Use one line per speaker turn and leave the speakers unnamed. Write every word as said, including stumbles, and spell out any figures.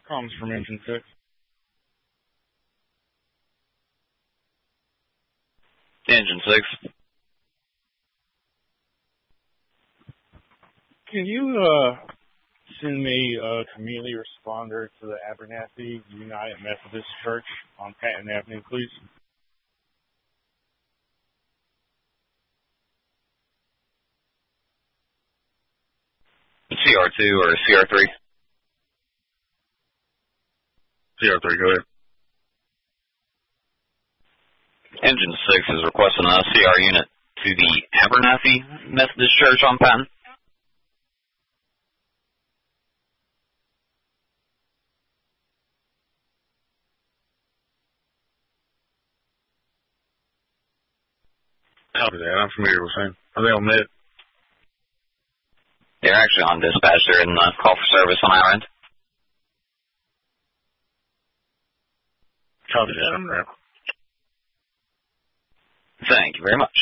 Comes from Engine six.
Engine six.
Can you uh, send me a community responder to the Abernathy United Methodist Church on Patton Avenue, please?
C R two or C R three?
C R three, go ahead.
Engine six is requesting a C R unit to the Abernathy Methodist Church on Patton.
Copy that. I'm familiar with them. Are they on net?
They're actually on dispatch. They're in the call for service on our end.
Copy that.
Thank you very much.